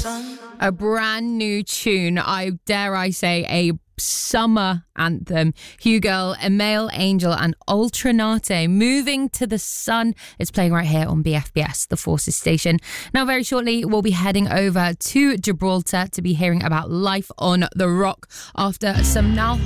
A brand new tune, dare I say, a summer anthem. Hugo, Emile Angel and Ultranate, Moving to the Sun. It's playing right here on BFBS, the Forces station. Now, very shortly, we'll be heading over to Gibraltar to be hearing about life on the rock after some now